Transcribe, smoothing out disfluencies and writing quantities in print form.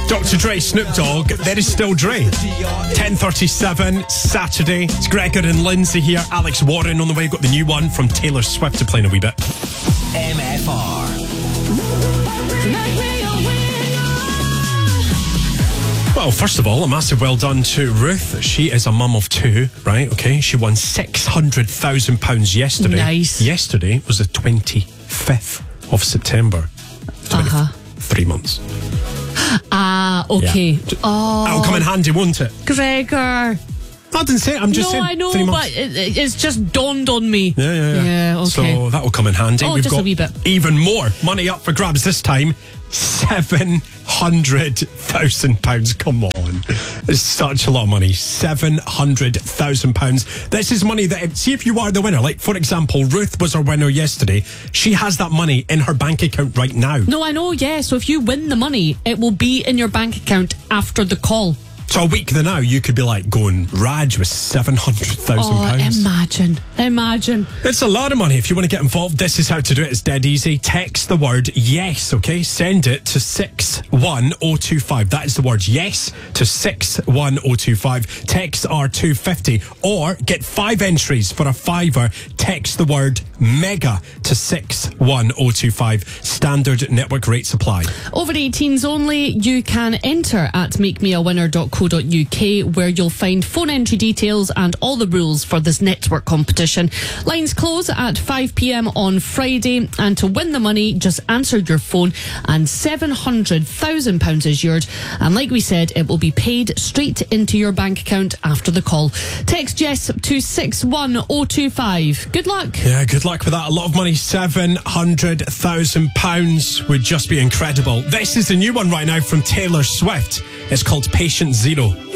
Dr. Dre, Snoop Dogg, there is still Dre. 10:37, Saturday. It's Gregor and Lindsay here. Alex Warren on the way. We've got the new one from Taylor Swift to play in a wee bit. MFR. Well, first of all, a massive well done to Ruth. She is a mum of two, right? Okay. She won £600,000 yesterday. Nice. Yesterday was the 25th of September. 3 months. Okay. Yeah. Oh, That'll come in handy, won't it? Gregor. I didn't say it. I'm just saying. No, I know, 3 months. but it's just dawned on me. Yeah. Yeah, okay. So that'll come in handy. Oh, We've just got a wee bit. even more money up for grabs this time. £700,000. Come on. It's such a lot of money. £700,000. This is money that, see if you are the winner. Like, for example, Ruth was our winner yesterday. She has that money in her bank account right now. No, I know, yeah. So if you win the money, it will be in your bank account after the call. So a week now, you could be like going, Raj with £700,000. Oh, imagine. It's a lot of money. If you want to get involved, this is how to do it. It's dead easy. Text the word yes, okay? Send it to 61025. That is the word yes to 61025. Texts are $2.50. Or get 5 entries for a £5. Text the word mega to 61025. Standard network rate supply. Over 18s only, you can enter at makemeawinner.co.uk, where you'll find phone entry details and all the rules for this network competition. Lines close at 5 p.m. on Friday, and to win the money, just answer your phone and £700,000 is yours. And like we said, it will be paid straight into your bank account after the call. Text yes to 61025. Good luck. Yeah, good luck with that. A lot of money. £700,000 would just be incredible. This is the new one right now from Taylor Swift. It's called Patient Zero.